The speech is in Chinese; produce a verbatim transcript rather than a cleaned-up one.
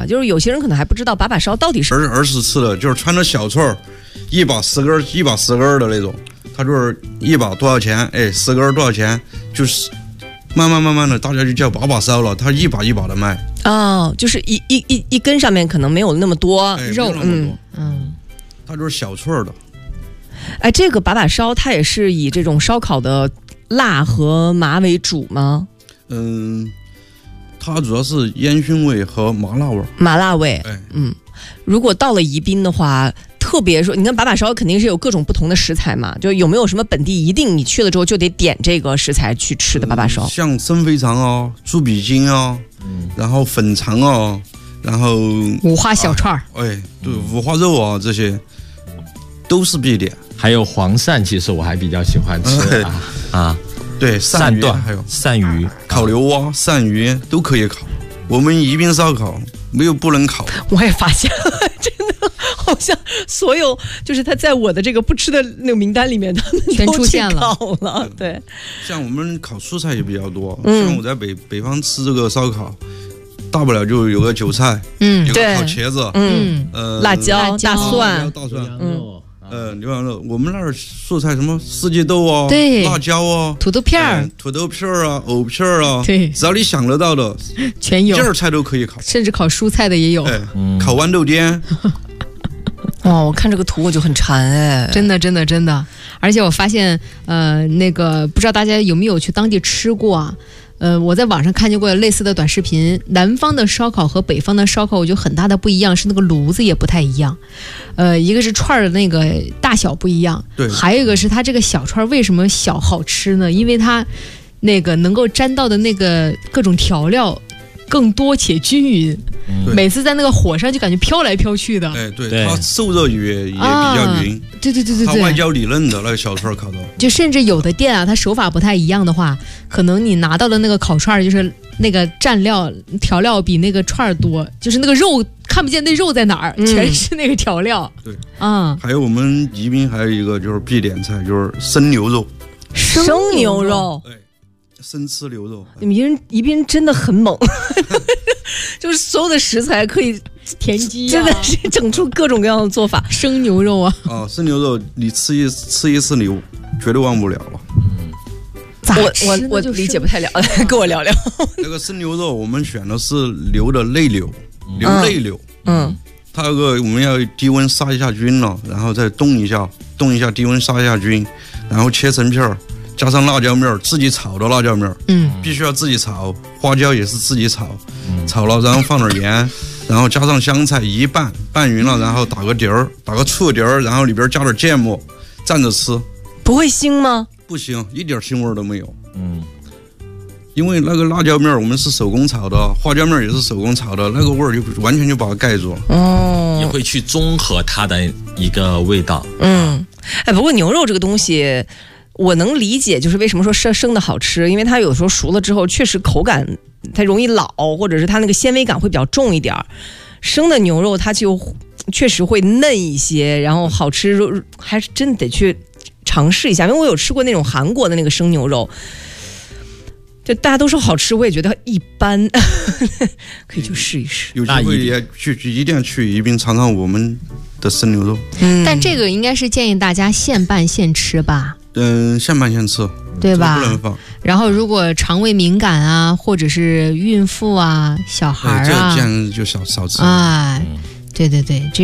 啊，就是有些人可能还不知道把把烧到底是。 儿儿时吃的就是穿着小串儿，一把十根一把十根的那种，他就是一把多少钱？哎，十根多少钱？就是慢慢慢慢的，大家就叫把把烧了，他一把一把的卖。 哦，就是一一一一根上面可能没有那么多、 哎、 肉， 嗯嗯， 它就是小串儿的。 哎，这个把把烧它也是以这种烧烤的辣和麻为主吗？ 嗯，它主要是烟熏味和麻辣味。 麻辣味， 哎， 嗯，如果到了宜宾的话，特别说，你看把把烧肯定是有各种不同的食材嘛，就有没有什么本地一定你去了之后就得点这个食材去吃的把把烧？ 嗯、像生肥肠啊、猪鼻筋啊，嗯、然后粉肠啊，然后五花小串儿、 啊，哎，对，五花肉啊这些都是必点。 还有黄鳝，其实我还比较喜欢吃啊啊， 对，鳝段还有鳝鱼、 烤牛蛙、鳝鱼都可以烤。我们宜宾烧烤没有不能烤。 我也发现了，真的好像所有就是他在我的这个不吃的那个名单里面，他们全出现了。 烤了，对。 像我们烤蔬菜也比较多， 嗯、 像我在北北方吃这个烧烤，大不了就有个韭菜， 嗯， 有个烤茄子， 嗯， 呃， 辣椒、大蒜、 大蒜， 嗯。 呃，牛羊肉，我们那儿蔬菜什么四季豆啊， 对， 辣椒啊， 土豆片儿、 呃、土豆片儿啊，藕片儿啊， 对， 只要你想得到的， 全有， 件儿菜都可以烤， 甚至烤蔬菜的也有， 哎，烤豌豆颠。 哦，我看这个图我就很馋哎， 真的真的真的，而且我发现，呃，那个不知道大家有没有去当地吃过啊？呃，我在网上看见过类似的短视频，南方的烧烤和北方的烧烤，我觉得很大的不一样是那个炉子也不太一样，呃，一个是串的那个大小不一样， 对， 还有一个是它这个小串为什么小好吃呢？因为它那个能够沾到的那个各种调料更多且均匀，嗯、每次在那个火上就感觉飘来飘去的。 哎，对，对它瘦肉也也比较匀、 啊，对对对对对， 它外焦里嫩的那个小串烤的， 就甚至有的店啊，它手法不太一样的话，可能你拿到的那个烤串就是那个蘸料调料比那个串多，就是那个肉看不见那肉在哪儿，嗯、全是那个调料。 对， 啊、嗯， 还有我们宜宾还有一个就是必点菜，就是生牛肉， 生牛肉， 哎。生吃牛肉， 你们宜宾宜宾真的很猛，就是所有的食材可以田鸡、啊， 真的是整出各种各样的做法。 生牛肉啊， 啊，生牛肉你吃一吃一次你绝对忘不了了。 嗯，我我我理解不太了，跟我聊聊。 那个生牛肉我们选的是牛的内瘤，牛内瘤， 嗯， 它有个我们要低温杀一下菌了，然后再冻一下，冻一下低温杀一下菌，然后切成片儿。加上辣椒面儿，自己炒的辣椒面儿， 嗯， 必须要自己炒，花椒也是自己炒，嗯、炒了然后放点盐，然后加上香菜一拌，拌匀了，然后打个碟儿，打个醋碟儿，然后里边加点芥末，蘸着吃。 不会腥吗？ 不腥，一点腥味都没有。 嗯， 因为那个辣椒面儿我们是手工炒的，花椒面儿也是手工炒的，那个味儿就完全就把它盖住了。 哦， 也会去中和它的一个味道。 嗯，哎，不过牛肉这个东西。我能理解，就是为什么说生生的好吃，因为它有时候熟了之后，确实口感它容易老，或者是它那个纤维感会比较重一点。生的牛肉它就确实会嫩一些，然后好吃，还是真得去尝试一下。因为我有吃过那种韩国的那个生牛肉，就大家都说好吃，我也觉得一般，可以去试一试。 有机会也去，一定要去宜宾尝尝我们的生牛肉。 嗯，但这个应该是建议大家现办现吃吧。 嗯，现拌现吃， 对吧？ 不能放。 然后，如果肠胃敏感啊，或者是孕妇啊、小孩啊， 这样就少少吃。 哎，对对对，这。